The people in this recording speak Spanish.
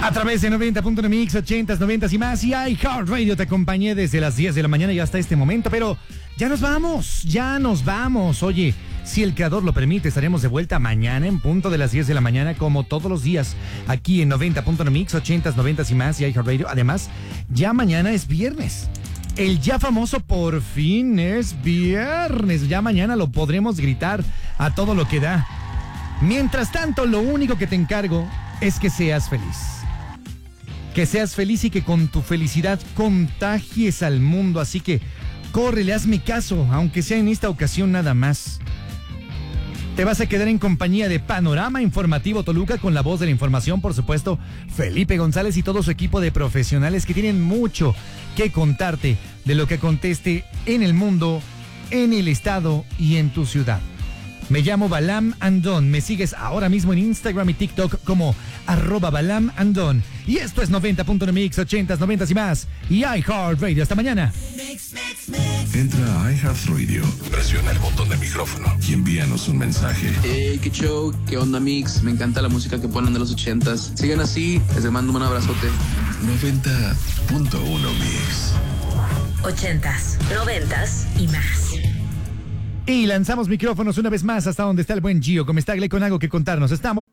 A través de 90.1 Mix, 80s, 90s y más. Y iHeartRadio te acompañé desde las 10 de la mañana y hasta este momento. Pero ya nos vamos. Oye, si el creador lo permite, estaremos de vuelta mañana en punto de las 10 de la mañana, como todos los días, aquí en 90.1 Mix, 80s, 90s y más y iHeartRadio. Además, ya mañana es viernes. El ya famoso por fin es viernes. Ya mañana lo podremos gritar a todo lo que da. Mientras tanto, lo único que te encargo es que seas feliz. Que seas feliz y que con tu felicidad contagies al mundo. Así que córrele, hazme caso, aunque sea en esta ocasión nada más. Te vas a quedar en compañía de Panorama Informativo Toluca, con la voz de la información, por supuesto, Felipe González y todo su equipo de profesionales que tienen mucho que contarte de lo que acontece en el mundo, en el estado y en tu ciudad. Me llamo Balam Andón. Me sigues ahora mismo en Instagram y TikTok como @Balam Andón. Y esto es 90.1 Mix, 80s, 90s y más. Y iHeartRadio. Hasta mañana. Entra a iHeartRadio, presiona el botón de micrófono y envíanos un mensaje. Hey, qué show, qué onda Mix. Me encanta la música que ponen de los 80s. Sigan así, les mando un abrazote. 90.1 Mix. 80s, 90s y más. Y lanzamos micrófonos una vez más hasta donde está el buen Gio. Como está, Gle, con algo que contarnos. Estamos